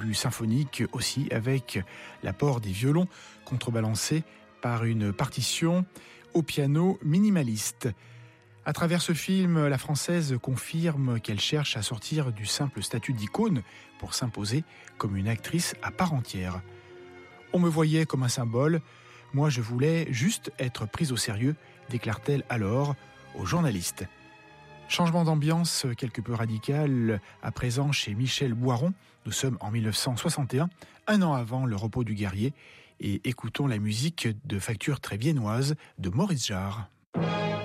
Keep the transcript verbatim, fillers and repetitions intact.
plus symphonique aussi, avec l'apport des violons contrebalancés par une partition au piano minimaliste. À travers ce film, la Française confirme qu'elle cherche à sortir du simple statut d'icône pour s'imposer comme une actrice à part entière. On me voyait comme un symbole, moi je voulais juste être prise au sérieux, déclare-t-elle alors aux journalistes. Changement d'ambiance quelque peu radical à présent chez Michel Boiron. Nous sommes en dix-neuf cent soixante et un, un an avant le repos du guerrier, et écoutons la musique de facture très viennoise de Maurice Jarre.